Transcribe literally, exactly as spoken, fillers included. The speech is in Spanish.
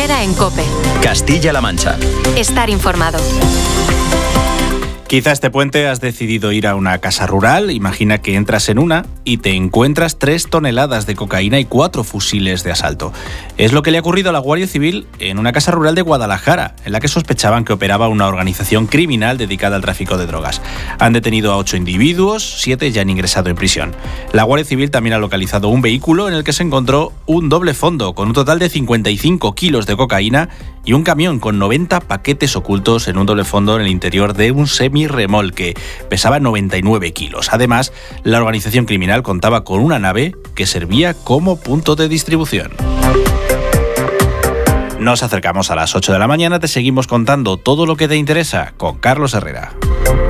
Herrera en COPE. Castilla-La Mancha. Estar informado. Quizá este puente has decidido ir a una casa rural. Imagina que entras en una y te encuentras tres toneladas de cocaína y cuatro fusiles de asalto. Es lo que le ha ocurrido a la Guardia Civil en una casa rural de Guadalajara, en la que sospechaban que operaba una organización criminal dedicada al tráfico de drogas. Han detenido a ocho individuos, siete ya han ingresado en prisión. La Guardia Civil también ha localizado un vehículo en el que se encontró un doble fondo con un total de cincuenta y cinco kilos de cocaína y un camión con noventa paquetes ocultos en un doble fondo en el interior de un semirremolque. Pesaba noventa y nueve kilos. Además, la organización criminal contaba con una nave que servía como punto de distribución. Nos acercamos a las ocho de la mañana, te seguimos contando todo lo que te interesa con Carlos Herrera.